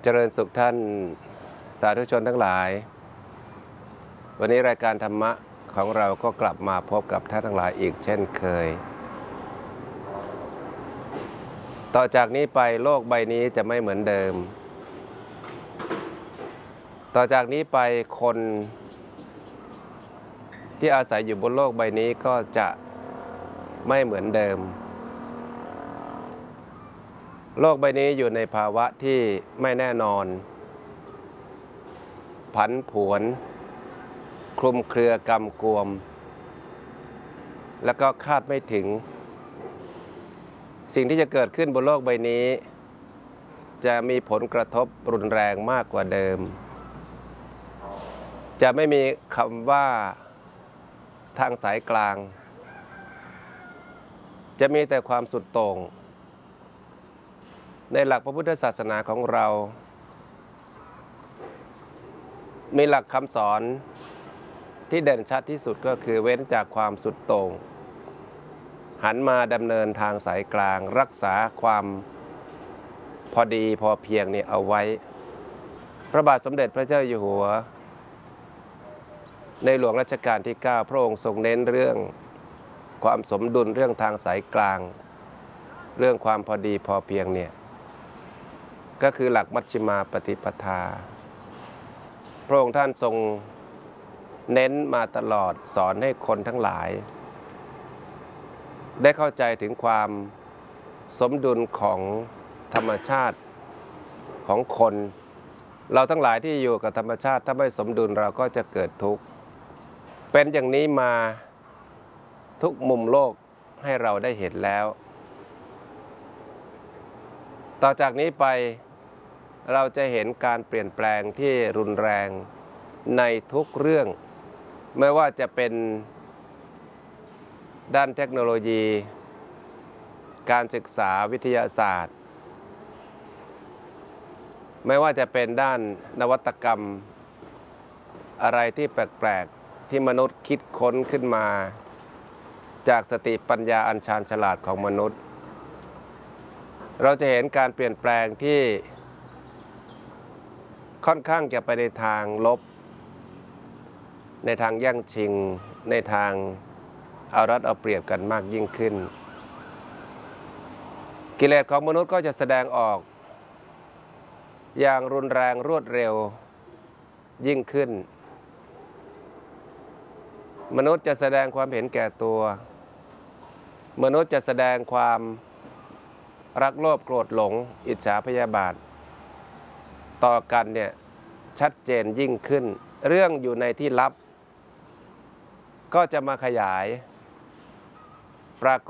เจริญสุขท่านสาธุชนทั้งหลายวันนี้รายการธรรมะของเราก็กลับมาพบกับท่านทั้งหลายอีกเช่นเคยต่อจากนี้ไปโลกใบนี้จะไม่เหมือนเดิมต่อจากนี้ไปคนที่อาศัยอยู่บนโลกใบนี้ก็จะไม่เหมือนเดิมโลกใบนี้อยู่ในภาวะที่ไม่แน่นอนผันผวนคลุมเครือกำกวมแล้วก็คาดไม่ถึงสิ่งที่จะเกิดขึ้นบนโลกใบนี้จะมีผลกระทบรุนแรงมากกว่าเดิมจะไม่มีคำว่าทางสายกลางจะมีแต่ความสุดโต่งในหลักพระพุทธศาสนาของเรามีหลักคำสอนที่เด่นชัดที่สุดก็คือเว้นจากความสุดโต่งหันมาดำเนินทางสายกลางรักษาความพอดีพอเพียงนี่เอาไว้พระบาทสมเด็จพระเจ้าอยู่หัวในหลวงรัชกาลที่ 9พระองค์ทรงเน้นเรื่องความสมดุลเรื่องทางสายกลางเรื่องความพอดีพอเพียงเนี่ยก็คือหลักมัชฌิมาปฏิปทาพระองค์ท่านทรงเน้นมาตลอดสอนให้คนทั้งหลายได้เข้าใจถึงความสมดุลของธรรมชาติของคนเราทั้งหลายที่อยู่กับธรรมชาติถ้าไม่สมดุลเราก็จะเกิดทุกข์เป็นอย่างนี้มาทุกมุมโลกให้เราได้เห็นแล้วต่อจากนี้ไปเราจะเห็นการเปลี่ยนแปลงที่รุนแรงในทุกเรื่องไม่ว่าจะเป็นด้านเทคโนโลยีการศึกษาวิทยาศาสตร์ไม่ว่าจะเป็นด้านนวัตกรรมอะไรที่แปลกๆที่มนุษย์คิดค้นขึ้นมาจากสติปัญญาอันชาญฉลาดของมนุษย์เราจะเห็นการเปลี่ยนแปลงที่ค่อนข้างจะไปในทางลบในทางแย่งชิงในทางเอารัดเอาเปรียบกันมากยิ่งขึ้นกิเลสของมนุษย์ก็จะแสดงออกอย่างรุนแรงรวดเร็วยิ่งขึ้นมนุษย์จะแสดงความเห็นแก่ตัวมนุษย์จะแสดงความรักโลภโกรธหลงอิจฉาพยาบาทต่อกันเนี่ยชัดเจนยิ่งขึ้นเรื่องอยู่ในที่ลับก็จะมาขยายปรากฏ